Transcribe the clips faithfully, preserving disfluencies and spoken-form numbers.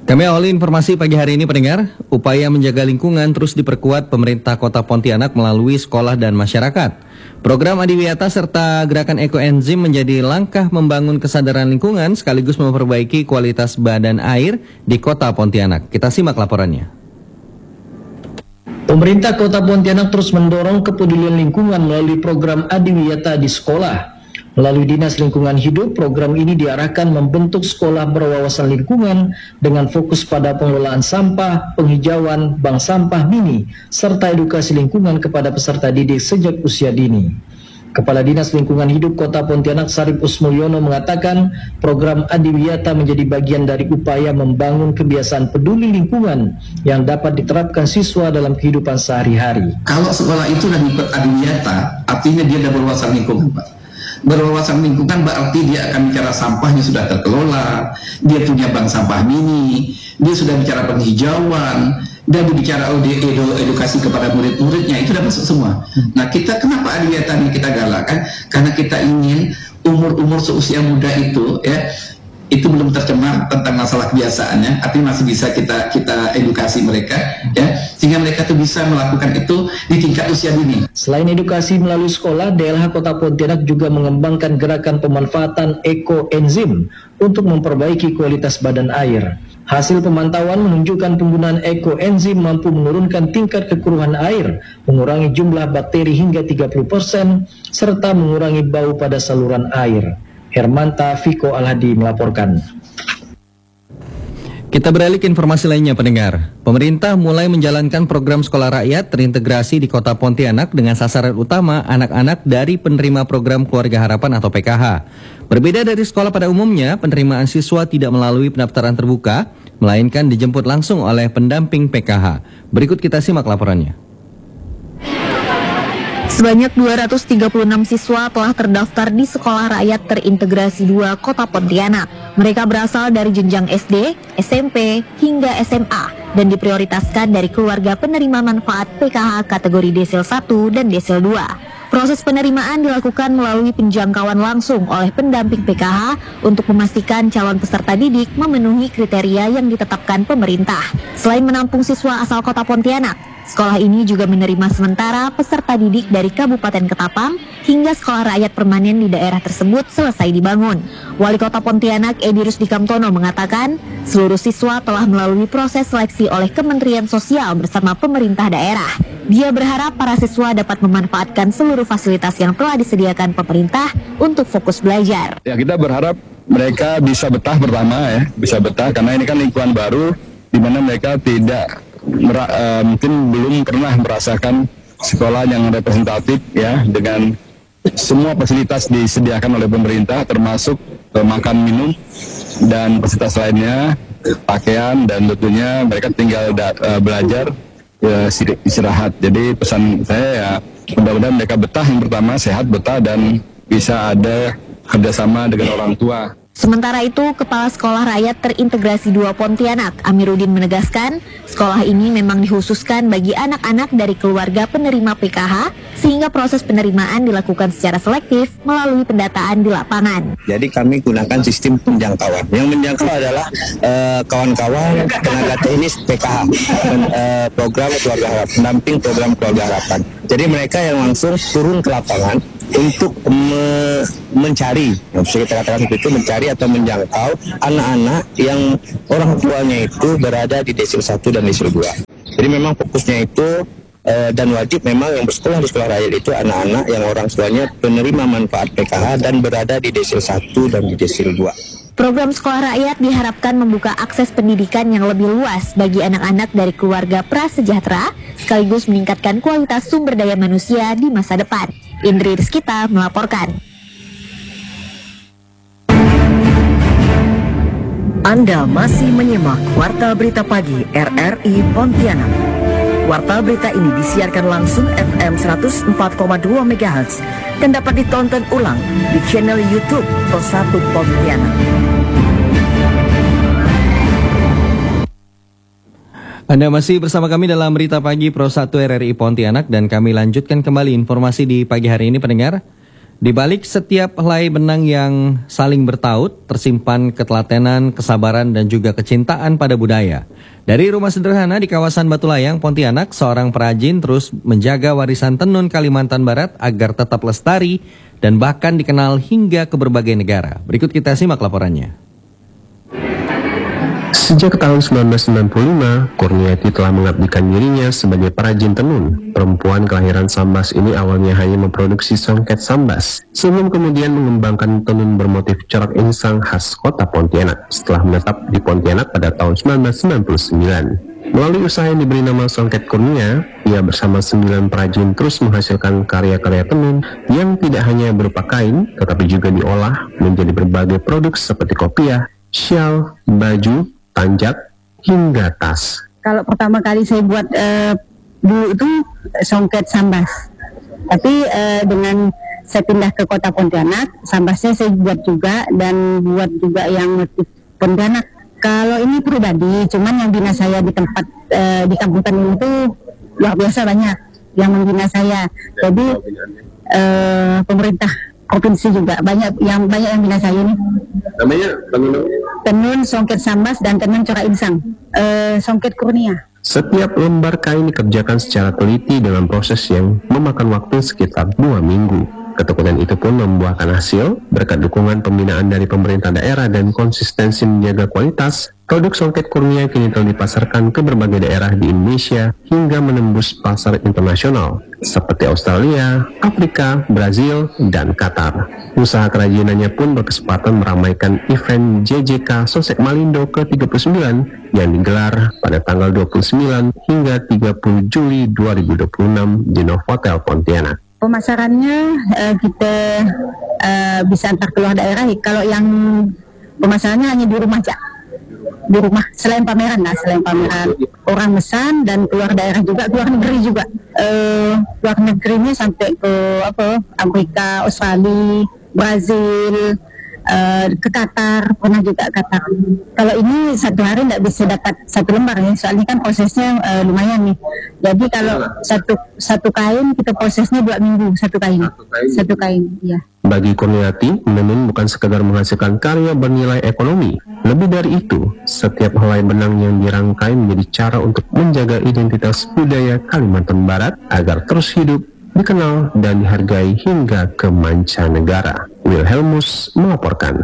Kami awali informasi pagi hari ini pendengar, upaya menjaga lingkungan terus diperkuat pemerintah Kota Pontianak melalui sekolah dan masyarakat. Program Adiwiyata serta gerakan ekoenzim menjadi langkah membangun kesadaran lingkungan sekaligus memperbaiki kualitas badan air di Kota Pontianak. Kita simak laporannya. Pemerintah Kota Pontianak terus mendorong kepedulian lingkungan melalui program Adiwiyata di sekolah. Melalui Dinas Lingkungan Hidup, program ini diarahkan membentuk sekolah berwawasan lingkungan dengan fokus pada pengelolaan sampah, penghijauan, bank sampah mini, serta edukasi lingkungan kepada peserta didik sejak usia dini. Kepala Dinas Lingkungan Hidup Kota Pontianak Sarip Usmulyono mengatakan program Adiwiyata menjadi bagian dari upaya membangun kebiasaan peduli lingkungan yang dapat diterapkan siswa dalam kehidupan sehari-hari. Kalau sekolah itu sudah ikut Adiwiyata, artinya dia sudah berwawasan lingkungan, Pak. Berwawasan lingkungan berarti dia akan bicara sampahnya sudah terkelola, dia punya bank sampah mini, dia sudah bicara penghijauan, dia berbicara edukasi kepada murid-muridnya, itu dapat semua. Nah, kita kenapa Adiwiyata ini kita galakkan? Karena kita ingin umur-umur seusia muda itu ya itu belum tercemar tentang masalah kebiasaannya, artinya masih bisa kita kita edukasi mereka ya, sehingga mereka tuh bisa melakukan itu di tingkat usia dini. Selain edukasi melalui sekolah, D L H Kota Pontianak juga mengembangkan gerakan pemanfaatan ekoenzim untuk memperbaiki kualitas badan air. Hasil pemantauan menunjukkan penggunaan ekoenzim mampu menurunkan tingkat kekeruhan air, mengurangi jumlah bakteri hingga tiga puluh persen, serta mengurangi bau pada saluran air. Hermanta Viko Alhadi melaporkan. Kita beralih ke informasi lainnya pendengar. Pemerintah mulai menjalankan program sekolah rakyat terintegrasi di Kota Pontianak dengan sasaran utama anak-anak dari penerima program Keluarga Harapan atau P K H. Berbeda dari sekolah pada umumnya, penerimaan siswa tidak melalui pendaftaran terbuka, melainkan dijemput langsung oleh pendamping P K H. Berikut kita simak laporannya. Sebanyak dua ratus tiga puluh enam siswa telah terdaftar di Sekolah Rakyat Terintegrasi dua Kota Pontianak. Mereka berasal dari jenjang S D, S M P, hingga S M A dan diprioritaskan dari keluarga penerima manfaat P K H kategori Desil satu dan Desil dua. Proses penerimaan dilakukan melalui penjangkauan langsung oleh pendamping P K H untuk memastikan calon peserta didik memenuhi kriteria yang ditetapkan pemerintah. Selain menampung siswa asal Kota Pontianak, sekolah ini juga menerima sementara peserta didik dari Kabupaten Ketapang hingga sekolah rakyat permanen di daerah tersebut selesai dibangun. Wali Kota Pontianak Edi Rusdi Kamtono mengatakan, seluruh siswa telah melalui proses seleksi oleh Kementerian Sosial bersama pemerintah daerah. Dia berharap para siswa dapat memanfaatkan seluruh fasilitas yang telah disediakan pemerintah untuk fokus belajar. Ya, kita berharap mereka bisa betah pertama ya, bisa betah karena ini kan lingkungan baru di mana mereka tidak Mera, uh, mungkin belum pernah merasakan sekolah yang representatif ya, dengan semua fasilitas disediakan oleh pemerintah termasuk uh, makan minum dan fasilitas lainnya, pakaian, dan tentunya mereka tinggal da, uh, belajar ya, istirahat. Jadi pesan saya ya mudah-mudahan mereka betah, yang pertama sehat, betah, dan bisa ada kerjasama dengan orang tua. Sementara itu, Kepala Sekolah Rakyat Terintegrasi dua Pontianak, Amiruddin menegaskan, sekolah ini memang dikhususkan bagi anak-anak dari keluarga penerima P K H, sehingga proses penerimaan dilakukan secara selektif melalui pendataan di lapangan. Jadi kami gunakan sistem penjangkauan. Yang menjangkau adalah uh, kawan-kawan tenaga teknis P K H, pen, uh, program Keluarga Harapan, pendamping program Keluarga Harapan. Jadi mereka yang langsung turun ke lapangan untuk me mencari, yang bisa kita katakan itu mencari atau menjangkau anak-anak yang orang tuanya itu berada di Desil satu dan Desil dua. Jadi memang fokusnya itu uh, dan wajib memang yang bersekolah di sekolah rakyat itu anak-anak yang orang tuanya penerima manfaat P K H dan berada di Desil satu dan di Desil dua. Program sekolah rakyat diharapkan membuka akses pendidikan yang lebih luas bagi anak-anak dari keluarga prasejahtera, sekaligus meningkatkan kualitas sumber daya manusia di masa depan. Indri Rizkita melaporkan. Anda masih menyimak Warta Berita Pagi R R I Pontianak. Warta berita ini disiarkan langsung F M seratus empat koma dua megahertz dan dapat ditonton ulang di channel YouTube Pro satu Pontianak. Anda masih bersama kami dalam Berita Pagi Pro satu R R I Pontianak dan kami lanjutkan kembali informasi di pagi hari ini pendengar. Di balik setiap helai benang yang saling bertaut, tersimpan ketelatenan, kesabaran, dan juga kecintaan pada budaya. Dari rumah sederhana di kawasan Batu Layang, Pontianak, seorang perajin terus menjaga warisan tenun Kalimantan Barat agar tetap lestari dan bahkan dikenal hingga ke berbagai negara. Berikut kita simak laporannya. Sejak tahun sembilan belas sembilan puluh lima, Kurniati telah mengabdikan dirinya sebagai perajin tenun. Perempuan kelahiran Sambas ini awalnya hanya memproduksi songket Sambas, sebelum kemudian mengembangkan tenun bermotif corak insang khas kota Pontianak setelah menetap di Pontianak pada tahun sembilan belas sembilan puluh sembilan. Melalui usaha yang diberi nama Songket Kurnia, ia bersama sembilan perajin terus menghasilkan karya-karya tenun yang tidak hanya berupa kain, tetapi juga diolah menjadi berbagai produk seperti kopiah, syal, baju, tanjak, hingga tas. Kalau pertama kali saya buat uh, dulu itu songket Sambas, tapi uh, dengan saya pindah ke kota Pontianak, Sambasnya saya buat juga dan buat juga yang motif Pontianak. Kalau ini pribadi, cuman yang bina saya di tempat uh, di kampung Tenun itu luar biasa banyak yang membina saya. Jadi uh, pemerintah provinsi juga banyak yang banyak yang bina saya ini. Namanya tenun Tenun Songket Sambas dan tenun corak insang, uh, Songket Kurnia. Setiap lembar kain dikerjakan secara teliti dengan proses yang memakan waktu sekitar dua minggu. Ketekunan itu pun membuahkan hasil berkat dukungan pembinaan dari pemerintah daerah dan konsistensi menjaga kualitas. Produk Songket Kurnia kini telah dipasarkan ke berbagai daerah di Indonesia hingga menembus pasar internasional seperti Australia, Afrika, Brazil, dan Qatar. Usaha kerajinannya pun berkesempatan meramaikan event J J K Sosek Malindo ke tiga puluh sembilan yang digelar pada tanggal dua puluh sembilan hingga tiga puluh Juli dua ribu dua puluh enam di Novotel Pontianak. Pemasarannya uh, kita uh, bisa antar keluar daerah. Kalau yang pemasarannya hanya di rumah aja, di rumah selain pameran lah, selain pameran orang mesan dan keluar daerah juga, keluar negeri juga. Uh, keluar negerinya sampai ke apa Amerika, Australia, Brazil, uh, ke Qatar, pernah juga Qatar. Kalau ini satu hari tidak bisa dapat satu lembar ya, soalnya kan prosesnya uh, lumayan nih. Jadi kalau satu satu kain kita prosesnya dua minggu satu kain, satu kain, satu kain ya. Bagi Kurniati, menenun bukan sekadar menghasilkan karya bernilai ekonomi. Lebih dari itu, setiap helai benang yang dirangkai menjadi cara untuk menjaga identitas budaya Kalimantan Barat agar terus hidup, dikenal, dan dihargai hingga ke mancanegara. Wilhelmus melaporkan.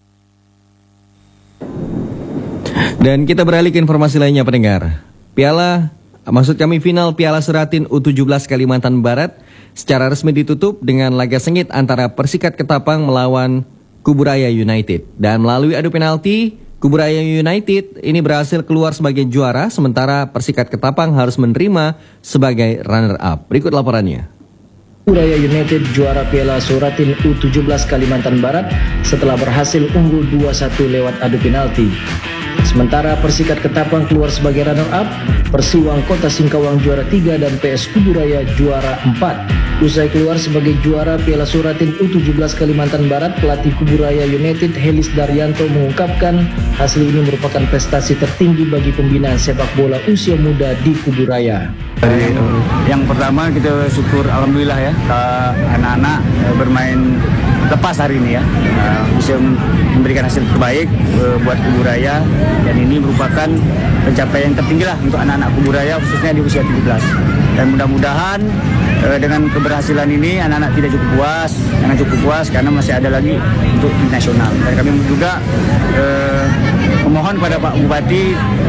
Dan kita beralih ke informasi lainnya pendengar. Piala, maksud kami final Piala Suratin U tujuh belas Kalimantan Barat secara resmi ditutup dengan laga sengit antara Persikat Ketapang melawan Kuburaya United. Dan melalui adu penalti, Kuburaya United ini berhasil keluar sebagai juara, sementara Persikat Ketapang harus menerima sebagai runner-up. Berikut laporannya. Kuburaya United juara Piala Suratin U tujuh belas Kalimantan Barat setelah berhasil unggul dua satu lewat adu penalti. Sementara Persikat Ketapang keluar sebagai runner-up, Persiwang Kota Singkawang juara tiga dan P S Kuburaya juara empat. Usai keluar sebagai juara Piala Suratin U tujuh belas Kalimantan Barat, pelatih Kuburaya United Helis Daryanto mengungkapkan hasil ini merupakan prestasi tertinggi bagi pembinaan sepak bola usia muda di Kuburaya. Yang pertama kita syukur alhamdulillah ya, anak-anak bermain lepas hari ini ya, bisa memberikan hasil terbaik buat Kuburaya, dan ini merupakan pencapaian tertinggi lah untuk anak-anak Kuburaya khususnya di usia tujuh belas. Dan mudah-mudahan eh, dengan keberhasilan ini anak-anak tidak cukup puas, jangan cukup puas karena masih ada lagi untuk di nasional. Dan kami juga eh, memohon pada Pak Bupati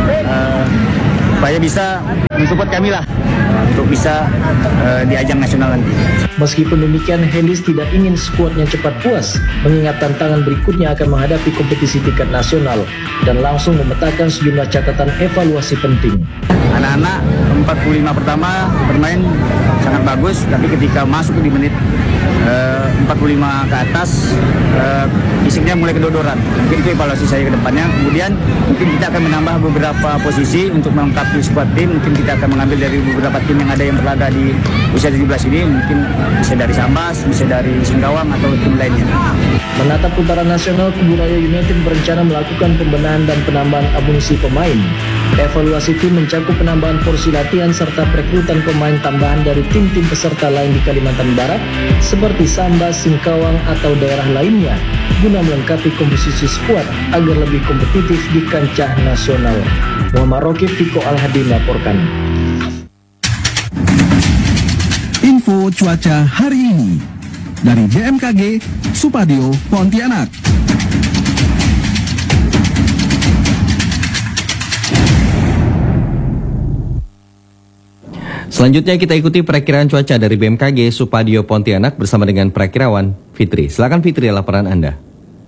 eh, supaya bisa mensupport kami lah untuk bisa uh, di ajang nasional nanti. Meskipun demikian, Helis tidak ingin skuadnya cepat puas, mengingat tantangan berikutnya akan menghadapi kompetisi tingkat nasional dan langsung memetakan sejumlah catatan evaluasi penting. Anak-anak empat puluh lima pertama bermain sangat bagus, tapi ketika masuk di menit uh, empat puluh lima ke atas, uh, fisiknya mulai kedodoran. Mungkin itu evaluasi saya ke depannya. Kemudian mungkin kita akan menambah beberapa posisi untuk melengkapi skuad tim. Mungkin kita akan mengambil dari beberapa tim yang ada yang berlaga di usia tujuh belas ini, mungkin bisa dari Sambas, bisa dari Singkawang atau tim lainnya. Menatap putaran nasional, Kuburaya United berencana melakukan pembenahan dan penambahan amunisi pemain. Evaluasi tim mencakup penambahan porsi latihan serta perekrutan pemain tambahan dari tim-tim peserta lain di Kalimantan Barat seperti Sambas, Singkawang atau daerah lainnya guna melengkapi komposisi skuad agar lebih kompetitif di kancah nasional. Muhammad Rokib, Viko Al-Hadi melaporkan. Info cuaca hari ini dari B M K G Supadio Pontianak. Selanjutnya kita ikuti perakiraan cuaca dari B M K G Supadio Pontianak bersama dengan perakirawan Fitri. Silakan Fitri, laporan Anda.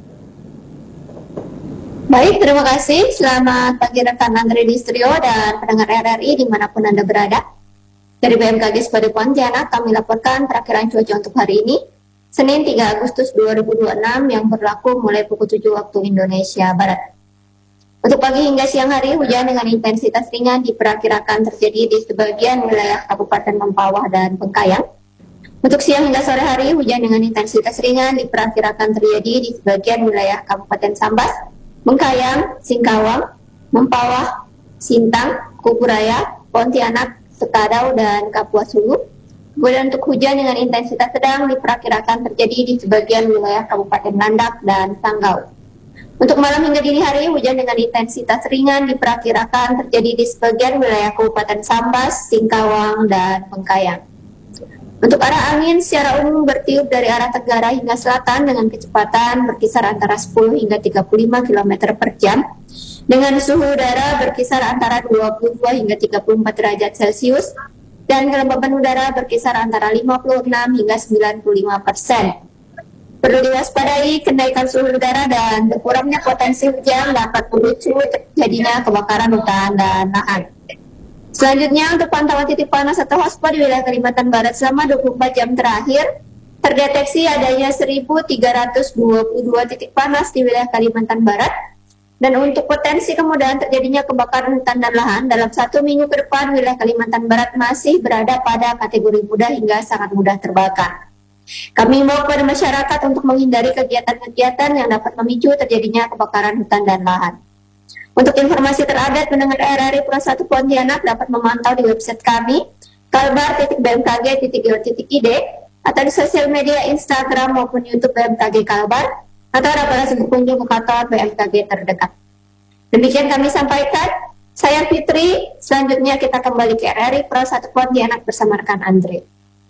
Baik, terima kasih. Selamat pagi rekan Andre di studio dan pendengar R R I dimanapun Anda berada. Dari B M K G Supadio Pontianak kami laporkan perakiraan cuaca untuk hari ini, Senin tiga Agustus dua ribu dua puluh enam yang berlaku mulai pukul tujuh waktu Indonesia Barat. Untuk pagi hingga siang hari, hujan dengan intensitas ringan diperkirakan terjadi di sebagian wilayah Kabupaten Mempawah dan Bengkayang. Untuk siang hingga sore hari, hujan dengan intensitas ringan diperkirakan terjadi di sebagian wilayah Kabupaten Sambas, Bengkayang, Singkawang, Mempawah, Sintang, Kuburaya, Pontianak, Sekadau, dan Kapuas Hulu. Kemudian untuk hujan dengan intensitas sedang diperkirakan terjadi di sebagian wilayah Kabupaten Landak dan Sanggau. Untuk malam hingga dini hari, hujan dengan intensitas ringan diperkirakan terjadi di sebagian wilayah Kabupaten Sambas, Singkawang, dan Bengkayang. Untuk arah angin secara umum bertiup dari arah tenggara hingga selatan dengan kecepatan berkisar antara sepuluh hingga tiga puluh lima kilometer per jam, dengan suhu udara berkisar antara dua puluh dua hingga tiga puluh empat derajat Celcius, dan kelembaban udara berkisar antara lima puluh enam hingga sembilan puluh lima persen. Perlu diwaspadai kenaikan suhu udara dan berkurangnya potensi hujan dapat memicu terjadinya kebakaran hutan dan lahan. Selanjutnya untuk pantauan titik panas atau hotspot di wilayah Kalimantan Barat selama dua puluh empat jam terakhir, terdeteksi adanya seribu tiga ratus dua puluh dua titik panas di wilayah Kalimantan Barat. Dan untuk potensi kemudahan terjadinya kebakaran hutan dan lahan dalam satu minggu ke depan, wilayah Kalimantan Barat masih berada pada kategori mudah hingga sangat mudah terbakar. Kami himbau kepada masyarakat untuk menghindari kegiatan-kegiatan yang dapat memicu terjadinya kebakaran hutan dan lahan. Untuk informasi terupdate pendengar R R I Pro satu Pontianak dapat memantau di website kami kalbar titik b m k g titik go titik i d atau di sosial media Instagram maupun YouTube B M K G Kalbar, atau dapat langsung berkunjung ke kantor B M K G terdekat. Demikian kami sampaikan. Saya Fitri. Selanjutnya kita kembali ke R R I Pro satu Pontianak bersama rekan Andre.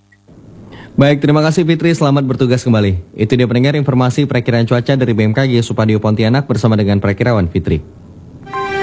Baik, terima kasih Fitri, selamat bertugas kembali. Itu dia pendengar informasi perakiraan cuaca dari B M K G Supadio Pontianak bersama dengan perakirawan Fitri.